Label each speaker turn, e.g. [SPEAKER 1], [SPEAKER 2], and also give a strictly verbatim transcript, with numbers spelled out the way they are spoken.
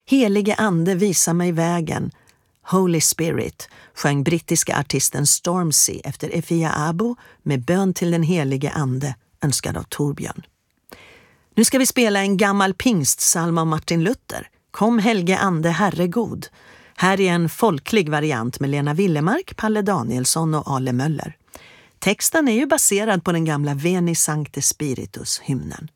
[SPEAKER 1] Helige ande, visa mig vägen. Holy Spirit sjöng brittiska artisten Stormzy efter Efia Abo med bön till den helige ande, önskad av Torbjörn. Nu ska vi spela en gammal pingstsalm av Martin Luther. Kom helge ande, herregod. Här är en folklig variant med Lena Willemark, Palle Danielsson och Ale Möller. Texten är ju baserad på den gamla Veni Sancte Spiritus-hymnen.